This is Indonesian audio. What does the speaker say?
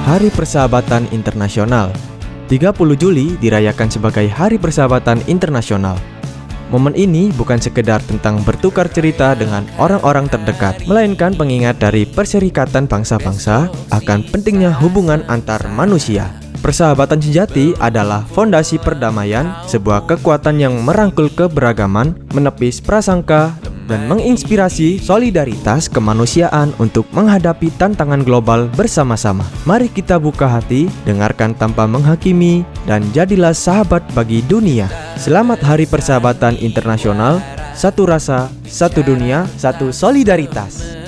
Hari Persahabatan Internasional. 30 Juli dirayakan sebagai Hari Persahabatan Internasional. Momen ini bukan sekedar tentang bertukar cerita dengan orang-orang terdekat, melainkan pengingat dari perserikatan bangsa-bangsa akan pentingnya hubungan antar manusia. Persahabatan sejati adalah fondasi perdamaian, sebuah kekuatan yang merangkul keberagaman, menepis prasangka, dan menginspirasi solidaritas kemanusiaan untuk menghadapi tantangan global bersama-sama. Mari kita buka hati, dengarkan tanpa menghakimi, dan jadilah sahabat bagi dunia. Selamat Hari Persahabatan Internasional. Satu rasa, satu dunia, satu solidaritas.